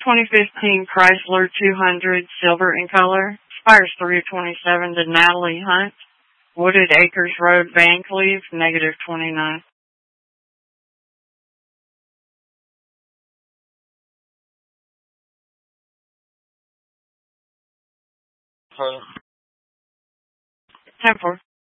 2015 Chrysler 200 silver in color. Expires 3/27 to Natalie Hunt. Wooded Acres Road, Van Cleve, -29. Hello. 10-4.